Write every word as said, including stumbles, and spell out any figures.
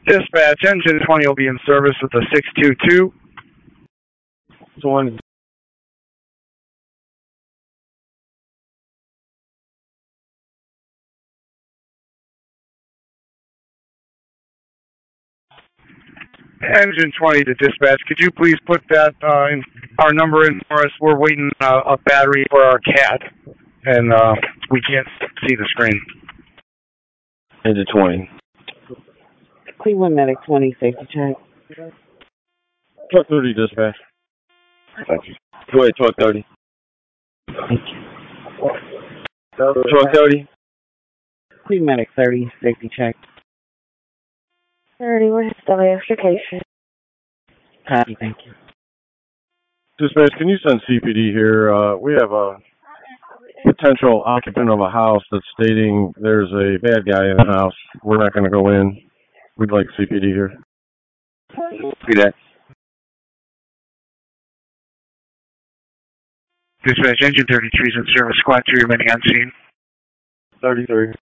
Dispatch, engine twenty will be in service with the six two two. One. Engine twenty to dispatch, could you please put that uh, in, our number in for us? We're waiting uh, a battery for our cat, and uh, we can't see the screen. Engine twenty. Cleveland Medic twenty, safety check. Truck thirty, dispatch. Thank you. Go ahead, truck thirty. Thank you. Truck thirty. Cleveland Medic thirty, safety check. thirty, where's the verification? Copy, thank you. Dispatch, can you send C P D here? Uh, we have a potential occupant of a house that's stating there's a bad guy in the house. We're not going to go in. We'd like C P D here. See that? Dispatch, engine thirty-three is in service. Squad two remaining on scene. thirty-three.